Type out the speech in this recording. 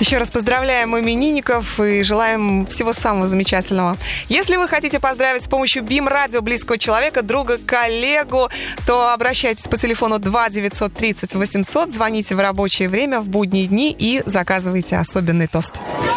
Еще раз поздравляем именинников и желаем всего самого замечательного. Если вы хотите поздравить с помощью БИМ-радио близкого человека, друга, коллегу, то обращайтесь по телефону 2 930 800, звоните в рабочее время в будние дни и заказывайте особенный тост.